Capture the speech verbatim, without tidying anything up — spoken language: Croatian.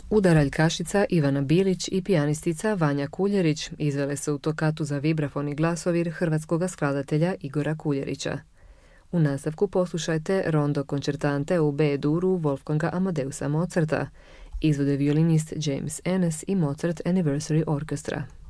Udaraljkašica Ivana Bilić i pijanistica Vanja Kuljerić izvele se u tokatu za vibrafon i glasovir hrvatskog skladatelja Igora Kuljerića. U nastavku poslušajte Rondo koncertante u B-duru Wolfganga Amadeusa Mozarta, izvode violinist James Ennis i Mozart Anniversary Orchestra.